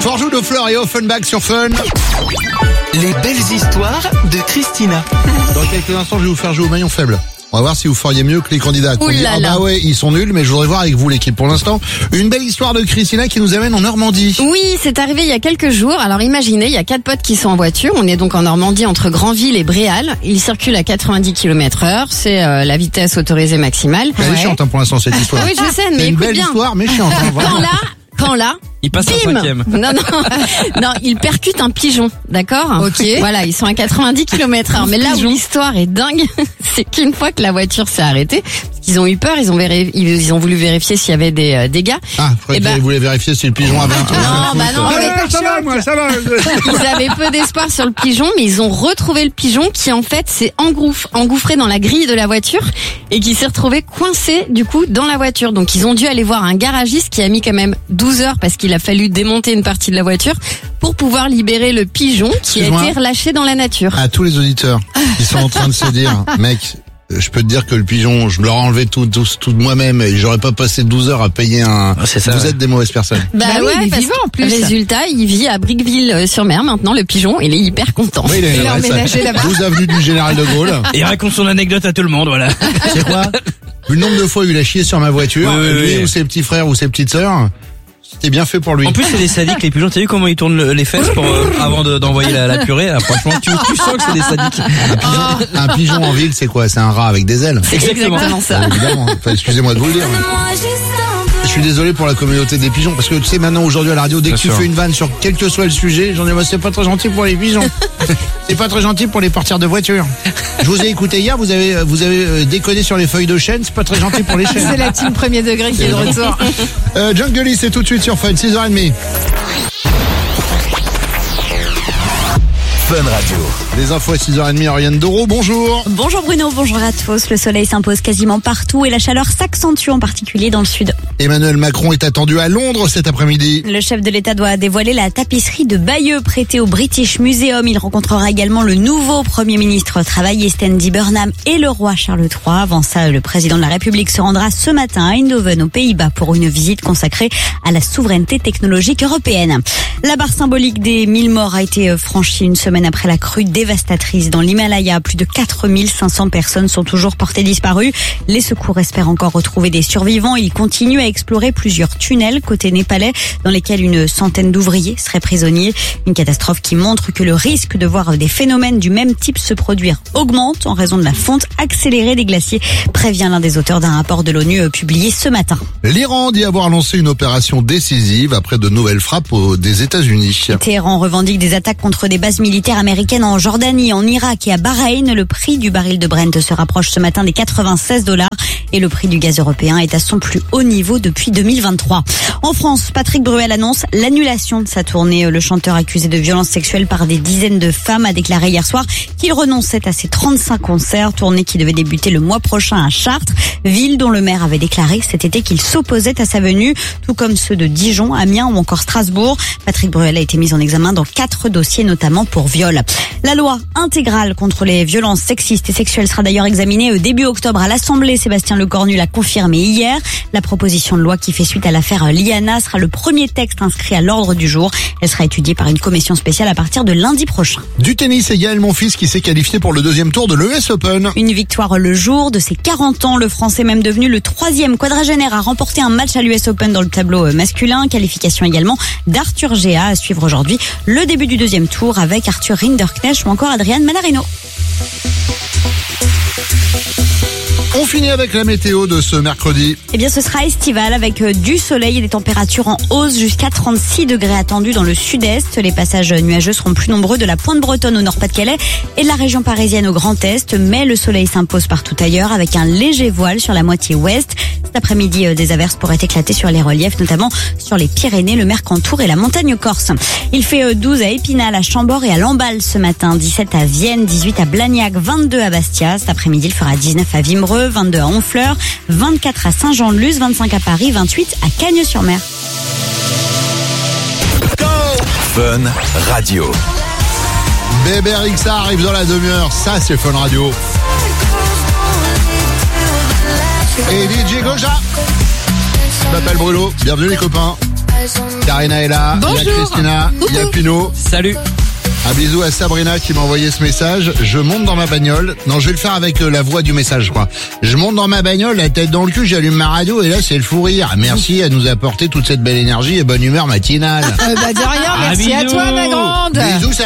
Forjou de Fleur et Offenbach sur Fun. Les belles histoires de Christina. Dans quelques instants, je vais vous faire jouer au maillon faible. On va voir si vous feriez mieux que les candidats. Ouh là là. Bah ouais, ils sont nuls, mais je voudrais voir avec vous l'équipe. Pour l'instant, une belle histoire de Christina qui nous amène en Normandie. Oui, c'est arrivé il y a quelques jours. Alors imaginez, il y a 4 potes qui sont en voiture. On est donc en Normandie entre Granville et Bréal. Ils circulent à 90 km/h. C'est la vitesse autorisée maximale. Elle est chiante pour l'instant cette histoire. Oui, je sais, mais C'est une écoute belle bien. histoire, mais chiante. Quand là, Il passe en bim 5e. Non, il percute un pigeon, d'accord ? Ok. Voilà, ils sont à 90 km/h. Mais là où l'histoire est dingue, c'est qu'une fois que la voiture s'est arrêtée, parce qu'ils ont eu peur, ils ont voulu vérifier s'il y avait des dégâts. Ah, je croyais Eh ben- que vous voulez vérifier si le pigeon avait un truc. Non, bah non, Ça va, moi, ça va. Ils avaient peu d'espoir sur le pigeon, mais ils ont retrouvé le pigeon qui en fait s'est engouffré dans la grille de la voiture et qui s'est retrouvé coincé du coup dans la voiture. Donc ils ont dû aller voir un garagiste qui a mis quand même 12 heures parce qu'il a fallu démonter une partie de la voiture pour pouvoir libérer le pigeon qui a Excuse-moi. été relâché dans la nature. À tous les auditeurs qui sont en train de se dire, mec, je peux te dire que le pigeon, je me l'aurais enlevé tout de moi-même et j'aurais pas passé 12 heures à payer un... c'est ça, Vous ouais. êtes des mauvaises personnes. Bah oui, ouais, il est parce vivant, en que plus. résultat, il vit à Briqueville-sur-Mer maintenant, le pigeon, il est hyper content. Oui, Il a ouais, emménagé là-bas. 12 avenue du Général de Gaulle. Et il raconte son anecdote à tout le monde, voilà. C'est quoi? Le nombre de fois où il a chié sur ma voiture, Oui, oui, lui oui. ou ses petits frères ou ses petites sœurs, c'était bien fait pour lui. En plus, c'est des sadiques, les pigeons. T'as vu comment ils tournent les fesses pour, avant d'envoyer la purée, là, franchement, tu sens que c'est des sadiques. Un pigeon en ville, c'est quoi? C'est un rat avec des ailes. C'est exactement ça. Évidemment. Enfin, excusez-moi de vous le dire. Je suis désolé pour la communauté des pigeons, parce que tu sais, maintenant, aujourd'hui, à la radio, dès que Bien tu sûr. fais une vanne sur quel que soit le sujet, j'en ai, c'est pas très gentil pour les pigeons. C'est pas très gentil pour les porteurs de voitures. Je vous ai écouté hier, vous avez déconné sur les feuilles de chêne, c'est pas très gentil pour les chênes. C'est la team premier degré qui est de retour. Jungle, c'est tout de suite sur Fun, 6h30. Fun Radio. Les infos à 6h30, Ariane Doro, bonjour. Bonjour Bruno, bonjour à tous. Le soleil s'impose quasiment partout et la chaleur s'accentue en particulier dans le sud. Emmanuel Macron est attendu à Londres cet après-midi. Le chef de l'État doit dévoiler la tapisserie de Bayeux prêtée au British Museum. Il rencontrera également le nouveau Premier ministre travailliste Andy Burnham et le roi Charles III. Avant ça, le président de la République se rendra ce matin à Eindhoven aux Pays-Bas pour une visite consacrée à la souveraineté technologique européenne. La barre symbolique des 1000 morts a été franchie une semaine après la crue dévastatrice dans l'Himalaya. Plus de 4500 personnes sont toujours portées disparues. Les secours espèrent encore retrouver des survivants. Ils continuent à explorer plusieurs tunnels côté népalais dans lesquels une centaine d'ouvriers seraient prisonniers. Une catastrophe qui montre que le risque de voir des phénomènes du même type se produire augmente en raison de la fonte accélérée des glaciers, prévient l'un des auteurs d'un rapport de l'ONU publié ce matin. L'Iran dit avoir lancé une opération décisive après de nouvelles frappes des États-Unis. Téhéran revendique des attaques contre des bases militaires américaines en Jordanie, en Irak et à Bahreïn. Le prix du baril de Brent se rapproche ce matin des $96 et le prix du gaz européen est à son plus haut niveau depuis 2023. En France, Patrick Bruel annonce l'annulation de sa tournée. Le chanteur accusé de violences sexuelles par des dizaines de femmes a déclaré hier soir qu'il renonçait à ses 35 concerts, tournée qui devait débuter le mois prochain à Chartres, ville dont le maire avait déclaré cet été qu'il s'opposait à sa venue, tout comme ceux de Dijon, Amiens ou encore Strasbourg. Patrick Bruel a été mis en examen dans 4 dossiers, notamment pour viol. La loi intégrale contre les violences sexistes et sexuelles sera d'ailleurs examinée début octobre à l'Assemblée. Sébastien Lecornu l'a confirmé hier. La proposition de loi qui fait suite à l'affaire Liana sera le premier texte inscrit à l'ordre du jour. Elle sera étudiée par une commission spéciale à partir de lundi prochain. Du tennis, et Gaël Monfils qui s'est qualifié pour le deuxième tour de l'ES Open. Une victoire le jour de ses 40 ans. Le Français, même devenu le 3e quadragénaire, a remporté un match à l'US Open dans le tableau masculin. Qualification également d'Arthur Géa. À suivre aujourd'hui le début du deuxième tour avec Arthur Rinderknecht ou encore Adrian Manarino. On finit avec la météo de ce mercredi. Eh bien, ce sera estival avec du soleil et des températures en hausse jusqu'à 36 degrés attendus dans le sud-est. Les passages nuageux seront plus nombreux de la pointe bretonne au Nord-Pas-de-Calais et de la région parisienne au Grand Est. Mais le soleil s'impose partout ailleurs avec un léger voile sur la moitié ouest. Cet après-midi, des averses pourraient éclater sur les reliefs, notamment sur les Pyrénées, le Mercantour et la montagne corse. Il fait 12 à Épinal, à Chambord et à Lamballe ce matin, 17 à Vienne, 18 à Blagnac, 22 à Bastia. Cet après-midi, il fera 19 à Vimereux, 22 à Honfleur, 24 à Saint-Jean-de-Luz, 25 à Paris, 28 à Cagnes-sur-Mer. Fun Radio. Bébé Rixa arrive dans la demi-heure, ça c'est Fun Radio. Et DJ Goja. Je m'appelle Bruno, bienvenue les copains. Marina est là. Il y a Bonjour. Christina. Il y a Pino. Salut. Un bisou à Sabrina qui m'a envoyé ce message. Je monte dans ma bagnole. Non, je vais le faire avec la voix du message, je crois. Je monte dans ma bagnole, la tête dans le cul, j'allume ma radio et là, c'est le fou rire. Merci à nous apporter toute cette belle énergie et bonne humeur matinale. De rien, merci à bisous. toi, ma grande. Bisous,